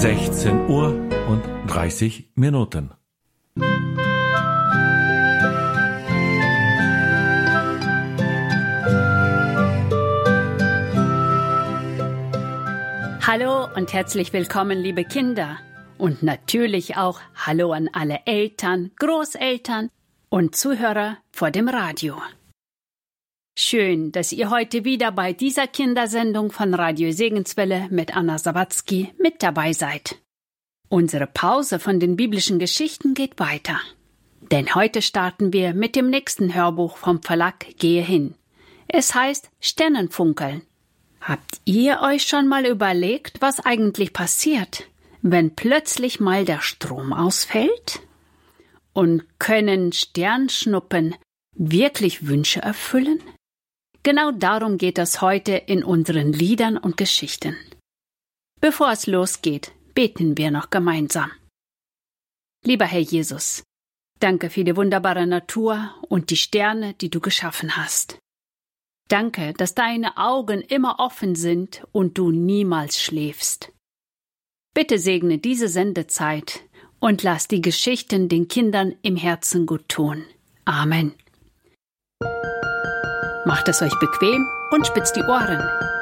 16:30 Uhr. Hallo und herzlich willkommen, liebe Kinder. Und natürlich auch Hallo an alle Eltern, Großeltern und Zuhörer vor dem Radio. Schön, dass ihr heute wieder bei dieser Kindersendung von Radio Segenswelle mit Anna Sawatzki mit dabei seid. Unsere Pause von den biblischen Geschichten geht weiter. Denn heute starten wir mit dem nächsten Hörbuch vom Verlag Gehe hin. Es heißt Sternenfunkeln. Habt ihr euch schon mal überlegt, was eigentlich passiert, wenn plötzlich mal der Strom ausfällt? Und können Sternschnuppen wirklich Wünsche erfüllen? Genau darum geht es heute in unseren Liedern und Geschichten. Bevor es losgeht, beten wir noch gemeinsam. Lieber Herr Jesus, danke für die wunderbare Natur und die Sterne, die du geschaffen hast. Danke, dass deine Augen immer offen sind und du niemals schläfst. Bitte segne diese Sendezeit und lass die Geschichten den Kindern im Herzen gut tun. Amen. Macht es euch bequem und spitzt die Ohren.